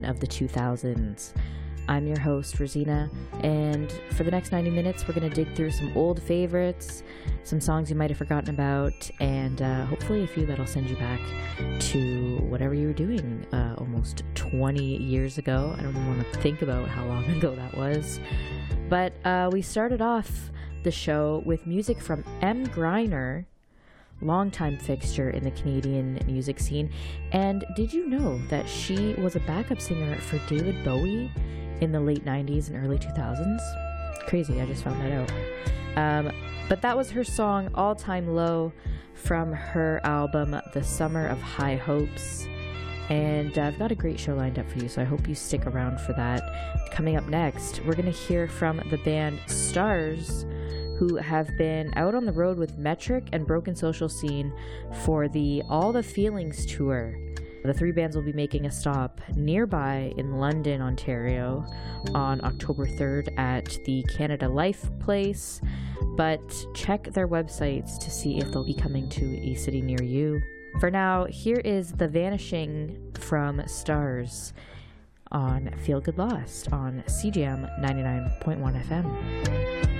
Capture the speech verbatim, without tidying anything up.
of the two thousands. I'm your host, Rosina, and for the next ninety minutes, we're going to dig through some old favorites, some songs you might have forgotten about, and uh, hopefully a few that'll send you back to whatever you were doing uh, almost twenty years ago. I don't even want to think about how long ago that was. But uh, we started off the show with music from M. Greiner, longtime fixture in the Canadian music scene. And did you know that she was a backup singer for David Bowie in the late nineties and early two thousands? Crazy, I just found that out. Um, but that was her song All Time Low from her album The Summer of High Hopes. And uh, I've got a great show lined up for you, so I hope you stick around for that. Coming up next, we're going to hear from the band Stars, who have been out on the road with Metric and Broken Social Scene for the All the Feelings tour. The three bands will be making a stop nearby in London, Ontario on October third at the Canada Life Place, but check their websites to see if they'll be coming to a city near you. For now, here is The Vanishing from Stars on Feel Good Lost on C J M ninety-nine point one F M.